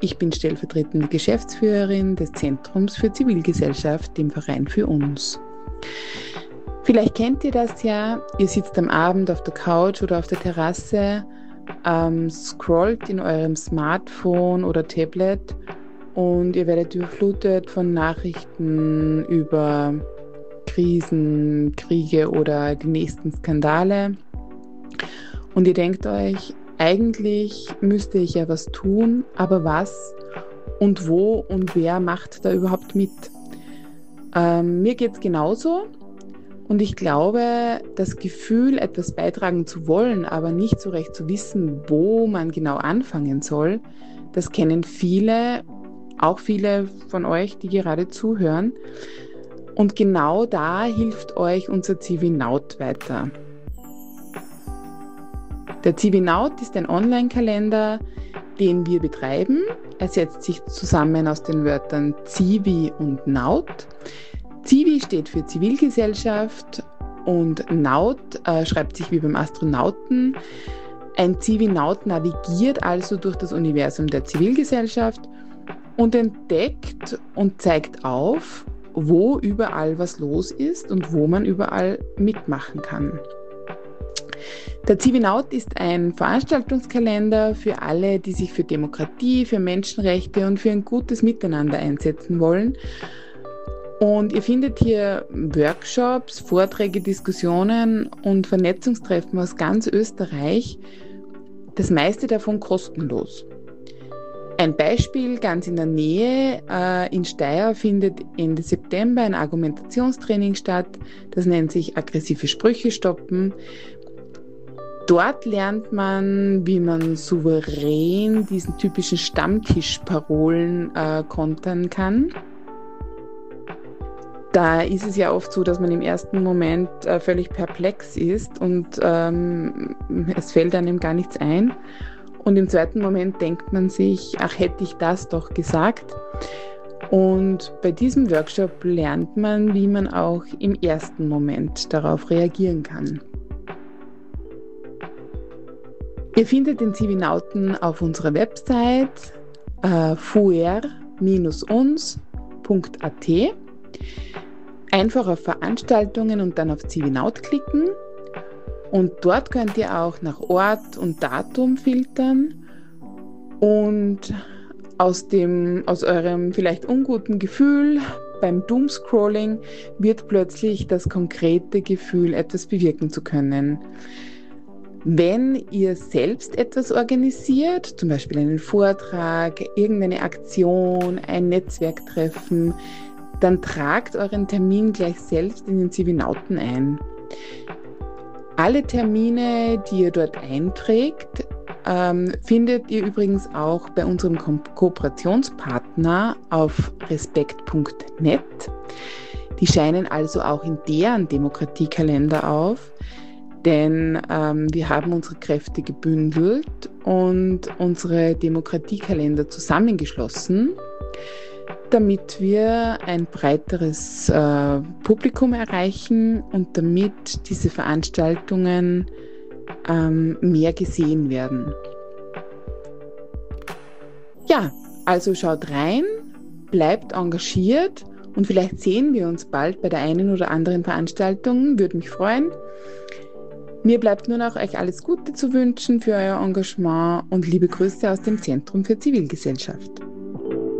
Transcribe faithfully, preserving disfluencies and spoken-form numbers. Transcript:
Ich bin stellvertretende Geschäftsführerin des Zentrums für Zivilgesellschaft, dem Verein für uns. Vielleicht kennt ihr das ja, ihr sitzt am Abend auf der Couch oder auf der Terrasse, ähm, scrollt in eurem Smartphone oder Tablet und ihr werdet überflutet von Nachrichten über Krisen, Kriege oder die nächsten Skandale. Und ihr denkt euch, eigentlich müsste ich ja was tun, aber was und wo und wer macht da überhaupt mit? Ähm, mir geht es genauso und ich glaube, das Gefühl, etwas beitragen zu wollen, aber nicht so recht zu wissen, wo man genau anfangen soll, das kennen viele, auch viele von euch, die gerade zuhören. Und genau da hilft euch unser Zivinaut weiter. Der Zivinaut ist ein Online-Kalender, den wir betreiben. Er setzt sich zusammen aus den Wörtern Zivi und Naut. Zivi steht für Zivilgesellschaft und Naut äh, schreibt sich wie beim Astronauten. Ein Zivinaut navigiert also durch das Universum der Zivilgesellschaft und entdeckt und zeigt auf, wo überall was los ist und wo man überall mitmachen kann. Der Zivinaut ist ein Veranstaltungskalender für alle, die sich für Demokratie, für Menschenrechte und für ein gutes Miteinander einsetzen wollen. Und ihr findet hier Workshops, Vorträge, Diskussionen und Vernetzungstreffen aus ganz Österreich, das meiste davon kostenlos. Ein Beispiel ganz in der Nähe, äh, in Steyr findet Ende September ein Argumentationstraining statt, das nennt sich aggressive Sprüche stoppen. Dort lernt man, wie man souverän diesen typischen Stammtischparolen äh, kontern kann. Da ist es ja oft so, dass man im ersten Moment äh, völlig perplex ist und ähm, es fällt einem gar nichts ein. Und im zweiten Moment denkt man sich, ach, hätte ich das doch gesagt. Und bei diesem Workshop lernt man, wie man auch im ersten Moment darauf reagieren kann. Ihr findet den Zivinauten auf unserer Website äh, fuer Bindestrich uns Punkt a t. Einfach auf Veranstaltungen und dann auf Zivinaut klicken. Und dort könnt ihr auch nach Ort und Datum filtern und aus, dem, aus eurem vielleicht unguten Gefühl beim Doomscrolling wird plötzlich das konkrete Gefühl, etwas bewirken zu können. Wenn ihr selbst etwas organisiert, zum Beispiel einen Vortrag, irgendeine Aktion, ein Netzwerktreffen, dann tragt euren Termin gleich selbst in den Zivinauten ein. Alle Termine, die ihr dort einträgt, ähm, findet ihr übrigens auch bei unserem Ko- Kooperationspartner auf respekt punkt net. Die scheinen also auch in deren Demokratiekalender auf. Denn ähm, wir haben unsere Kräfte gebündelt und unsere Demokratiekalender zusammengeschlossen, damit wir ein breiteres äh, Publikum erreichen und damit diese Veranstaltungen ähm, mehr gesehen werden. Ja, also schaut rein, bleibt engagiert und vielleicht sehen wir uns bald bei der einen oder anderen Veranstaltung, würde mich freuen. Mir bleibt nur noch euch alles Gute zu wünschen für euer Engagement und liebe Grüße aus dem Zentrum für Zivilgesellschaft.